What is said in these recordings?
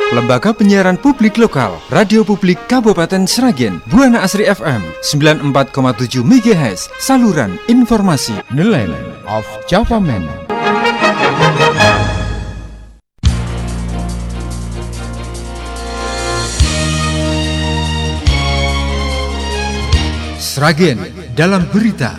Lembaga Penyiaran Publik Lokal, Radio Publik Kabupaten Sragen, Buana Asri FM 94,7 MHz, saluran informasi. Nelayan of Java Man. Sragen dalam berita.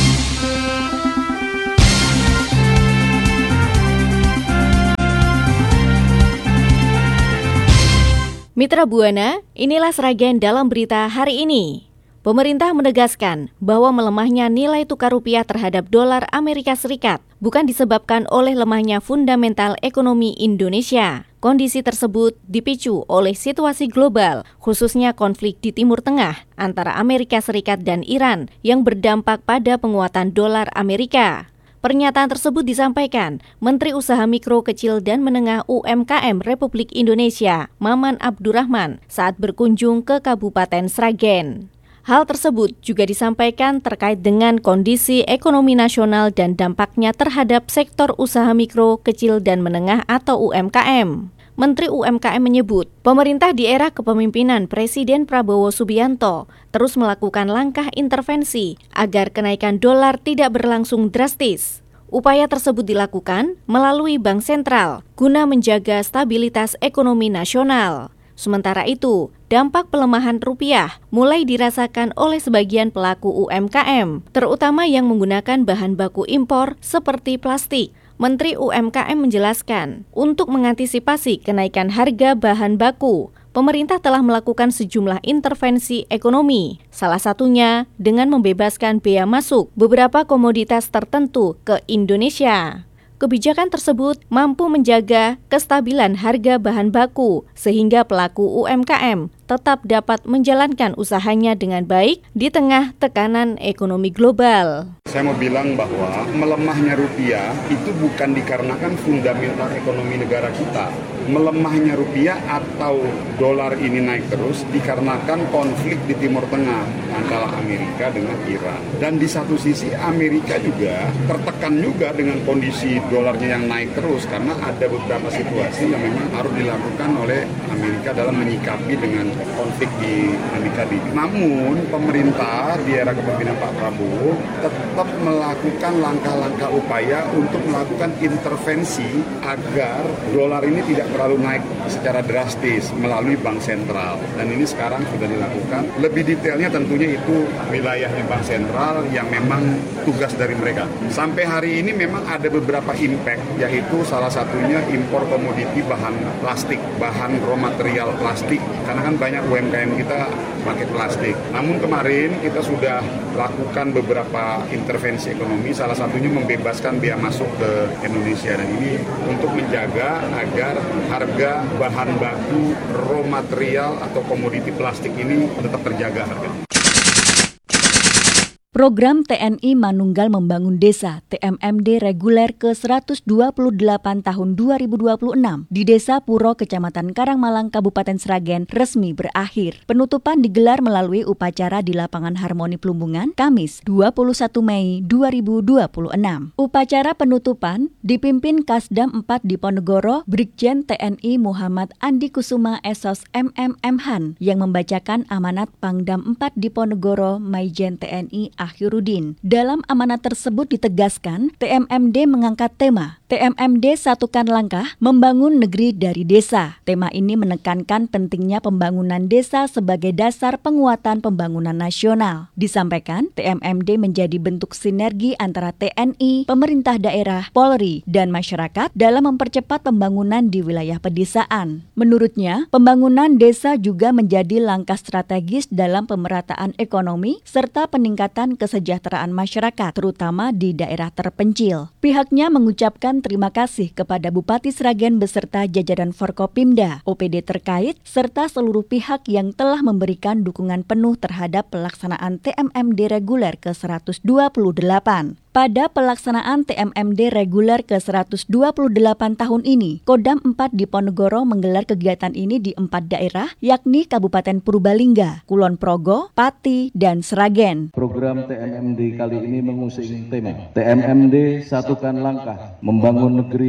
Mitra Buana, inilah Sragen dalam berita hari ini. Pemerintah menegaskan bahwa melemahnya nilai tukar rupiah terhadap dolar Amerika Serikat bukan disebabkan oleh lemahnya fundamental ekonomi Indonesia. Kondisi tersebut dipicu oleh situasi global, khususnya konflik di Timur Tengah antara Amerika Serikat dan Iran yang berdampak pada penguatan dolar Amerika. Pernyataan tersebut disampaikan Menteri Usaha Mikro, Kecil, dan Menengah UMKM Republik Indonesia, Maman Abdurrahman, saat berkunjung ke Kabupaten Sragen. Hal tersebut juga disampaikan terkait dengan kondisi ekonomi nasional dan dampaknya terhadap sektor usaha mikro, kecil, dan menengah atau UMKM. Menteri UMKM menyebut, pemerintah di era kepemimpinan Presiden Prabowo Subianto terus melakukan langkah intervensi agar kenaikan dolar tidak berlangsung drastis. Upaya tersebut dilakukan melalui Bank Sentral guna menjaga stabilitas ekonomi nasional. Sementara itu, dampak pelemahan rupiah mulai dirasakan oleh sebagian pelaku UMKM, terutama yang menggunakan bahan baku impor seperti plastik. Menteri UMKM menjelaskan, untuk mengantisipasi kenaikan harga bahan baku, pemerintah telah melakukan sejumlah intervensi ekonomi, salah satunya dengan membebaskan bea masuk beberapa komoditas tertentu ke Indonesia. Kebijakan tersebut mampu menjaga kestabilan harga bahan baku sehingga pelaku UMKM tetap dapat menjalankan usahanya dengan baik di tengah tekanan ekonomi global. Saya mau bilang bahwa melemahnya rupiah itu bukan dikarenakan fundamental ekonomi negara kita. Melemahnya rupiah atau dolar ini naik terus dikarenakan konflik di Timur Tengah antara Amerika dengan Iran. Dan di satu sisi Amerika juga tertekan juga dengan kondisi dolarnya yang naik terus karena ada beberapa situasi yang memang harus dilakukan oleh Amerika dalam menyikapi dengan konflik di Amerika. Namun pemerintah di era kepemimpinan Pak Prabowo tetap melakukan langkah-langkah upaya untuk melakukan intervensi agar dolar ini tidak terlalu naik secara drastis melalui Bank Sentral. Dan ini sekarang sudah dilakukan. Lebih detailnya tentunya itu wilayahnya Bank Sentral yang memang tugas dari mereka. Sampai hari ini memang ada beberapa impact, yaitu salah satunya impor komoditi bahan plastik, bahan raw material plastik. Karena kan banyak UMKM kita pakai plastik. Namun kemarin kita sudah lakukan beberapa intervensi ekonomi, salah satunya membebaskan bea masuk ke Indonesia. Dan ini untuk menjaga agar harga bahan baku raw material atau komoditi plastik ini tetap terjaga harganya. Program TNI Manunggal Membangun Desa TMMD reguler ke-128 tahun 2026 di Desa Puro, Kecamatan Karangmalang, Kabupaten Sragen resmi berakhir. Penutupan digelar melalui upacara di Lapangan Harmoni Plumbungan, Kamis 21 Mei 2026. Upacara penutupan dipimpin Kasdam 4 Diponegoro, Brigjen TNI Muhammad Andi Kusuma Esos MMM Han yang membacakan amanat Pangdam 4 Diponegoro Maijen TNI Akhirudin. Dalam amanat tersebut ditegaskan, TMMD mengangkat tema TMMD Satukan Langkah Membangun Negeri dari Desa. Tema ini menekankan pentingnya pembangunan desa sebagai dasar penguatan pembangunan nasional. Disampaikan, TMMD menjadi bentuk sinergi antara TNI, pemerintah daerah, Polri, dan masyarakat dalam mempercepat pembangunan di wilayah pedesaan. Menurutnya, pembangunan desa juga menjadi langkah strategis dalam pemerataan ekonomi serta peningkatan kesejahteraan masyarakat, terutama di daerah terpencil. Pihaknya mengucapkan terima kasih kepada Bupati Sragen beserta jajaran Forkopimda, OPD terkait, serta seluruh pihak yang telah memberikan dukungan penuh terhadap pelaksanaan TMMD reguler ke-128. Pada pelaksanaan TMMD reguler ke-128 tahun ini, Kodam 4 Diponegoro menggelar kegiatan ini di 4 daerah, yakni Kabupaten Purbalingga, Kulon Progo, Pati, dan Sragen. Program TMMD kali ini mengusung tema TMMD Satukan Langkah Membangun Negeri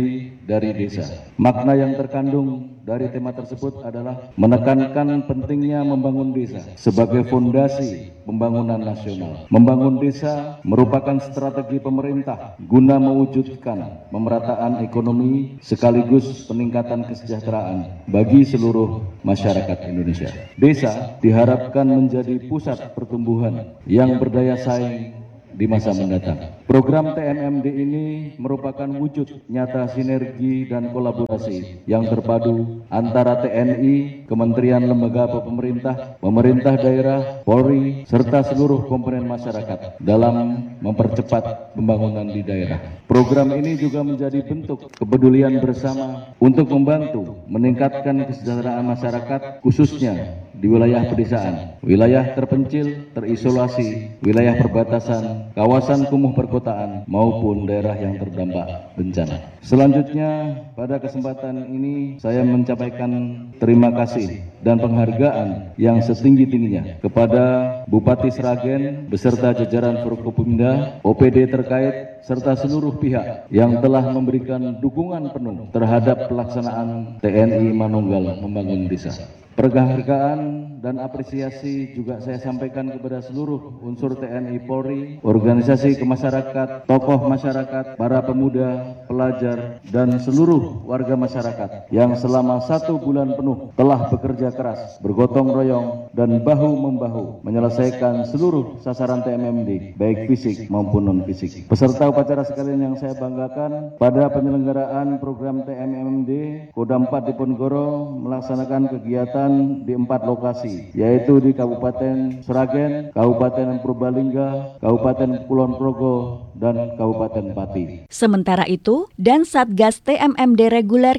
dari desa. Makna yang terkandung dari tema tersebut adalah menekankan pentingnya membangun desa sebagai fondasi pembangunan nasional. Membangun desa merupakan strategi pemerintah guna mewujudkan pemerataan ekonomi sekaligus peningkatan kesejahteraan bagi seluruh masyarakat Indonesia. Desa diharapkan menjadi pusat pertumbuhan yang berdaya saing di masa mendatang. Program TMMD ini merupakan wujud nyata sinergi dan kolaborasi yang terpadu antara TNI, Kementerian Lembaga Pemerintah, pemerintah daerah, Polri, serta seluruh komponen masyarakat dalam mempercepat pembangunan di daerah. Program ini juga menjadi bentuk kepedulian bersama untuk membantu meningkatkan kesejahteraan masyarakat, khususnya di wilayah pedesaan, wilayah terpencil, terisolasi, wilayah perbatasan, kawasan kumuh perkotaan, maupun daerah yang terdampak bencana. Selanjutnya, pada kesempatan ini saya menyampaikan terima kasih dan penghargaan yang setinggi-tingginya kepada Bupati Sragen beserta jajaran Forkopimda, OPD terkait, serta seluruh pihak yang telah memberikan dukungan penuh terhadap pelaksanaan TNI Manunggal Membangun Desa. Penghargaan dan apresiasi juga saya sampaikan kepada seluruh unsur TNI Polri, organisasi kemasyarakat, tokoh masyarakat, para pemuda, pelajar, dan seluruh warga masyarakat yang selama 1 bulan penuh telah bekerja keras, bergotong royong, dan bahu-membahu menyelesaikan seluruh sasaran TMMD, baik fisik maupun non-fisik. Peserta upacara sekalian yang saya banggakan, pada penyelenggaraan program TMMD, Kodam 4 Diponegoro melaksanakan kegiatan di 4 lokasi, yaitu di Kabupaten Sragen, Kabupaten Purbalingga, Kabupaten Kulon Progo, dan Kabupaten Pati. Sementara itu, dan Satgas TMMD reguler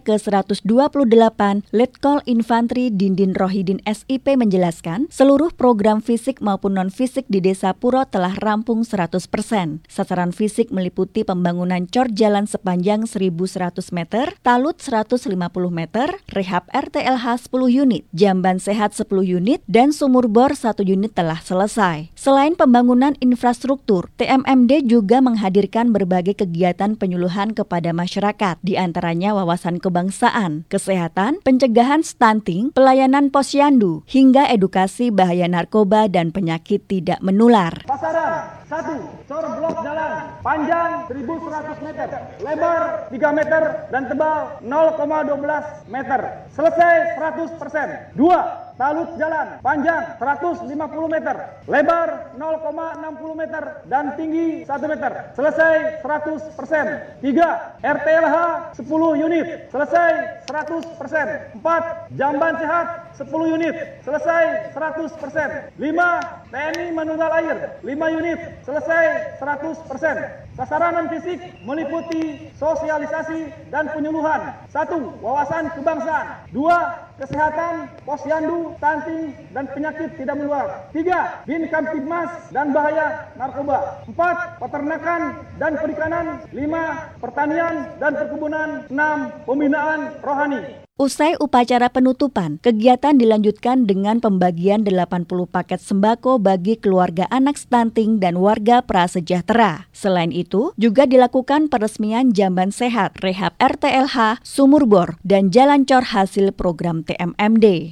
ke-128, Letkol Infantri Dindin Rohidin SIP menjelaskan, seluruh program fisik maupun non-fisik di Desa Puro telah rampung 100%. Sasaran fisik meliputi pembangunan cor jalan sepanjang 1.100 meter, talut 150 meter, rehab RTLH 10 unit, jamban sehat 10 unit, dan sumur bor 1 unit telah selesai. Selain pembangunan infrastruktur, TMMD juga menghadirkan berbagai kegiatan penyuluhan kepada masyarakat, di antaranya wawasan kebangsaan, kesehatan, pencegahan stunting, pelayanan posyandu, hingga edukasi bahaya narkoba dan penyakit tidak menular. Sasaran 1. Cor blok jalan panjang 1.100 meter, lebar 3 meter, dan tebal 0,12 meter. Selesai 100%. 2. Talut jalan panjang 150 meter, lebar 0,60 meter, dan tinggi 1 meter. Selesai 100%. 3. RTLH 10 unit, selesai 100%. 4. Jamban sehat 10 unit, selesai 100%. 5. TNI Manunggal Air 5 unit, selesai 100%. Sasaran non-fisik meliputi sosialisasi dan penyuluhan. 1. Wawasan kebangsaan. 2. Kesehatan, posyandu, stunting, dan penyakit tidak menular. 3. Bin Kamtibmas dan bahaya narkoba. 4. Peternakan dan perikanan. 5. Pertanian dan perkebunan. 6. Pembinaan rohani. Usai upacara penutupan, kegiatan dilanjutkan dengan pembagian 80 paket sembako bagi keluarga anak stunting dan warga prasejahtera. Selain itu, juga dilakukan peresmian jamban sehat, rehab RTLH, sumur bor, dan jalan cor hasil program TMMD.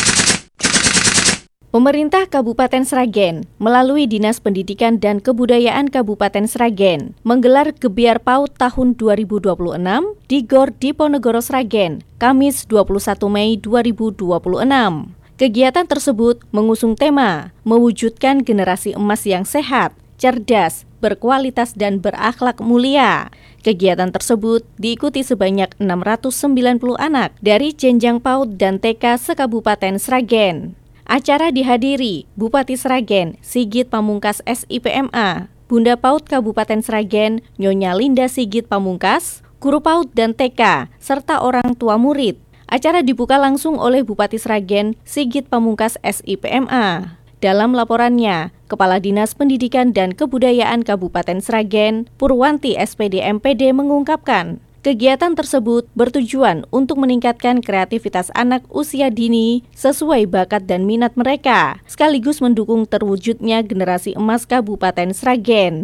Pemerintah Kabupaten Sragen melalui Dinas Pendidikan dan Kebudayaan Kabupaten Sragen menggelar Gebiar PAUD tahun 2026 di Gor Diponegoro Sragen, Kamis 21 Mei 2026. Kegiatan tersebut mengusung tema mewujudkan generasi emas yang sehat, cerdas, berkualitas, dan berakhlak mulia. Kegiatan tersebut diikuti sebanyak 690 anak dari jenjang PAUD dan TK se-Kabupaten Sragen. Acara dihadiri Bupati Sragen, Sigit Pamungkas SIPMA, Bunda PAUD Kabupaten Sragen, Nyonya Linda Sigit Pamungkas, guru PAUD dan TK, serta orang tua murid. Acara dibuka langsung oleh Bupati Sragen, Sigit Pamungkas SIPMA. Dalam laporannya, Kepala Dinas Pendidikan dan Kebudayaan Kabupaten Sragen, Purwanti SPD MPD mengungkapkan, kegiatan tersebut bertujuan untuk meningkatkan kreativitas anak usia dini sesuai bakat dan minat mereka, sekaligus mendukung terwujudnya generasi emas Kabupaten Sragen.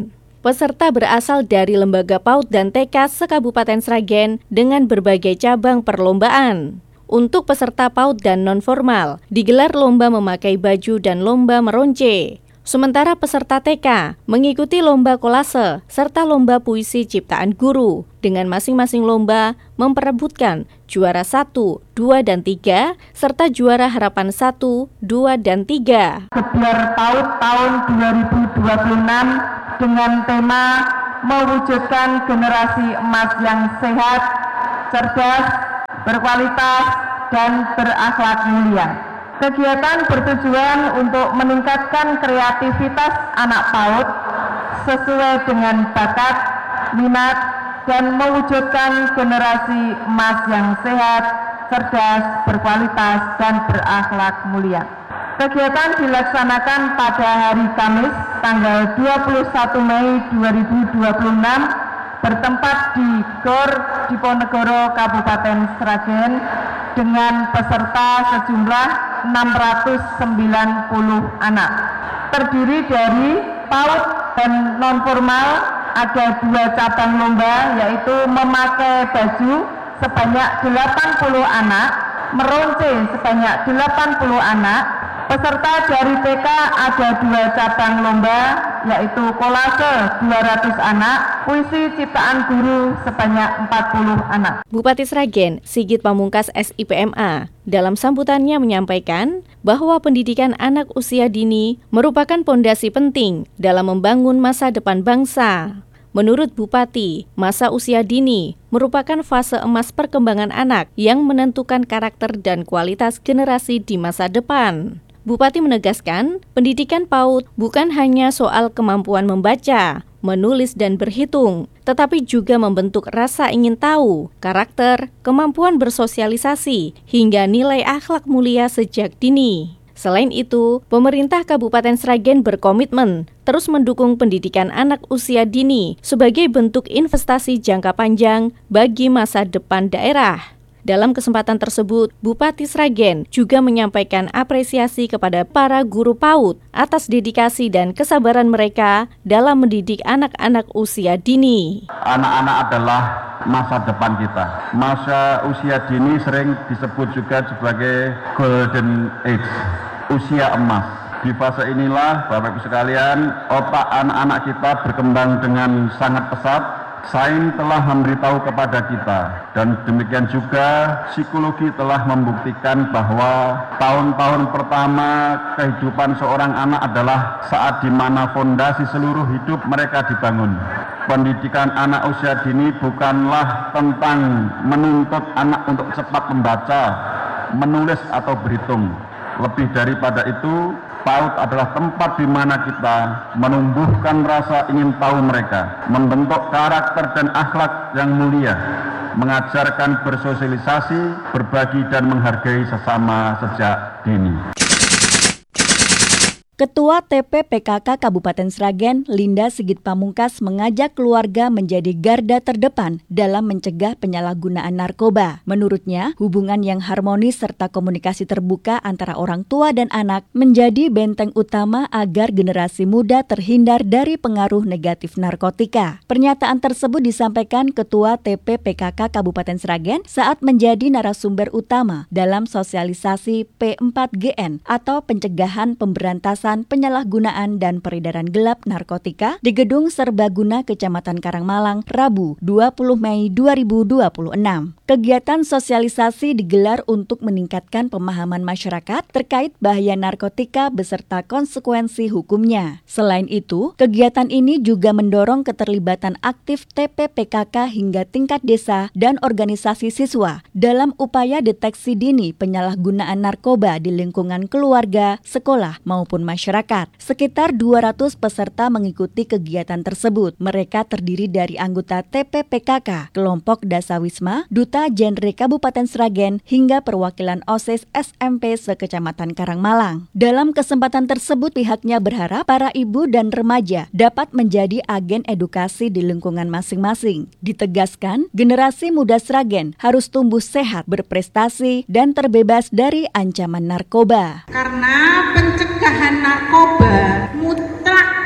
peserta berasal dari lembaga PAUD dan TK se-Kabupaten Sragen dengan berbagai cabang perlombaan. Untuk peserta PAUD dan non-formal, digelar lomba memakai baju dan lomba meronce. Sementara peserta TK mengikuti lomba kolase serta lomba puisi ciptaan guru dengan masing-masing lomba memperebutkan juara 1, 2, dan 3 serta juara harapan 1, 2, dan 3. Gebyar PAUD tahun 2026 dengan tema mewujudkan generasi emas yang sehat, cerdas, berkualitas, dan berakhlak mulia. Kegiatan bertujuan untuk meningkatkan kreativitas anak PAUD sesuai dengan bakat, minat, dan mewujudkan generasi emas yang sehat, cerdas, berkualitas, dan berakhlak mulia. Kegiatan dilaksanakan pada hari Kamis, tanggal 21 Mei 2026, bertempat di GOR Diponegoro, Kabupaten Sragen, dengan peserta sejumlah 690 anak. Terdiri dari PAUD dan non-formal, ada 2 cabang lomba, yaitu memakai baju sebanyak 80 anak, meronce sebanyak 80 anak. Peserta dari TK ada 2 cabang lomba, yaitu kolase 200 anak, puisi ciptaan guru sebanyak 40 anak. Bupati Sragen, Sigit Pamungkas SIPMA, dalam sambutannya menyampaikan bahwa pendidikan anak usia dini merupakan pondasi penting dalam membangun masa depan bangsa. Menurut Bupati, masa usia dini merupakan fase emas perkembangan anak yang menentukan karakter dan kualitas generasi di masa depan. Bupati menegaskan, pendidikan PAUD bukan hanya soal kemampuan membaca, menulis, dan berhitung, tetapi juga membentuk rasa ingin tahu, karakter, kemampuan bersosialisasi, hingga nilai akhlak mulia sejak dini. Selain itu, pemerintah Kabupaten Sragen berkomitmen terus mendukung pendidikan anak usia dini sebagai bentuk investasi jangka panjang bagi masa depan daerah. Dalam kesempatan tersebut, Bupati Sragen juga menyampaikan apresiasi kepada para guru PAUD atas dedikasi dan kesabaran mereka dalam mendidik anak-anak usia dini. Anak-anak adalah masa depan kita. Masa usia dini sering disebut juga sebagai golden age, usia emas. Di fase inilah, Bapak Ibu sekalian, otak anak-anak kita berkembang dengan sangat pesat. Sains telah memberitahu kepada kita, dan demikian juga psikologi telah membuktikan bahwa tahun-tahun pertama kehidupan seorang anak adalah saat di mana fondasi seluruh hidup mereka dibangun. Pendidikan anak usia dini bukanlah tentang menuntut anak untuk cepat membaca, menulis, atau berhitung. Lebih daripada itu, PAUD adalah tempat di mana kita menumbuhkan rasa ingin tahu mereka, membentuk karakter dan akhlak yang mulia, mengajarkan bersosialisasi, berbagi, dan menghargai sesama sejak dini. Ketua TP-PKK Kabupaten Sragen, Linda Sigit Pamungkas, mengajak keluarga menjadi garda terdepan dalam mencegah penyalahgunaan narkoba. Menurutnya, hubungan yang harmonis serta komunikasi terbuka antara orang tua dan anak menjadi benteng utama agar generasi muda terhindar dari pengaruh negatif narkotika. Pernyataan tersebut disampaikan Ketua TP-PKK Kabupaten Sragen saat menjadi narasumber utama dalam sosialisasi P4GN atau Pencegahan Pemberantasan Penyalahgunaan dan Peredaran Gelap Narkotika di Gedung Serbaguna Kecamatan Karangmalang, Rabu 20 Mei 2026. Kegiatan sosialisasi digelar untuk meningkatkan pemahaman masyarakat terkait bahaya narkotika beserta konsekuensi hukumnya. Selain itu, kegiatan ini juga mendorong keterlibatan aktif TP-PKK hingga tingkat desa dan organisasi siswa dalam upaya deteksi dini penyalahgunaan narkoba di lingkungan keluarga, sekolah, maupun masyarakat. Sekitar 200 peserta mengikuti kegiatan tersebut. Mereka terdiri dari anggota TP-PKK, kelompok Dasawisma, Duta Genre Kabupaten Sragen, hingga perwakilan OSIS SMP se-Kecamatan Karangmalang. Dalam kesempatan tersebut, pihaknya berharap para ibu dan remaja dapat menjadi agen edukasi di lingkungan masing-masing. Ditegaskan, generasi muda Sragen harus tumbuh sehat, berprestasi, dan terbebas dari ancaman narkoba. Karena pencegahan narkoba mutlak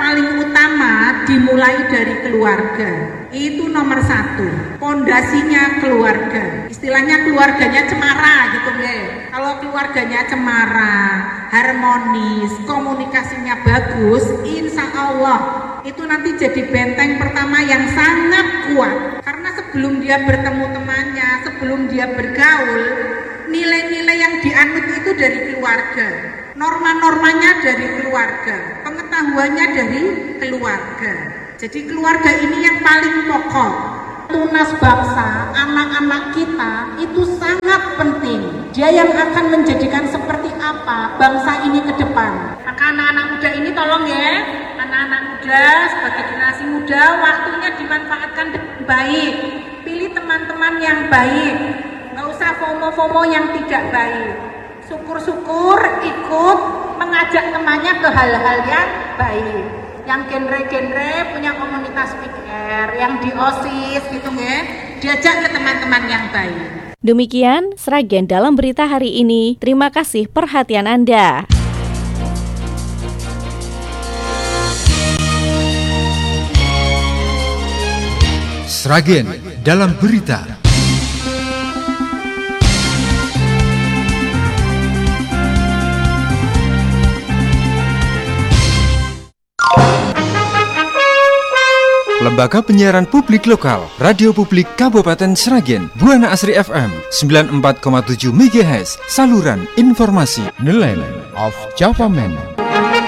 paling utama dimulai dari keluarga. Itu nomor 1. Pondasinya keluarga. Istilahnya keluarganya cemara gitu ya. Kalau keluarganya cemara, harmonis, komunikasinya bagus, insya Allah itu nanti jadi benteng pertama yang sangat kuat. Karena sebelum dia bertemu temannya, sebelum dia bergaul, nilai-nilai yang dianut itu dari keluarga. Norma-normanya dari keluarga, pengetahuannya dari keluarga. Jadi keluarga ini yang paling pokok. Tunas bangsa, anak-anak kita itu sangat penting. Dia yang akan menjadikan seperti apa bangsa ini ke depan. Maka anak-anak muda ini tolong ya, anak-anak muda sebagai generasi muda, waktunya dimanfaatkan dengan baik. Pilih teman-teman yang baik, nggak usah FOMO-FOMO yang tidak baik. Syukur-syukur ikut mengajak temannya ke hal-hal yang baik. Yang genre-genre punya komunitas pikir, yang di OSIS gitu ya, diajak ke teman-teman yang baik. Demikian Sragen dalam berita hari ini. Terima kasih perhatian Anda. Sragen dalam berita. Lembaga Penyiaran Publik Lokal, Radio Publik Kabupaten Sragen, Buana Asri FM 94,7 MHz, saluran informasi. Nilai of Java Man.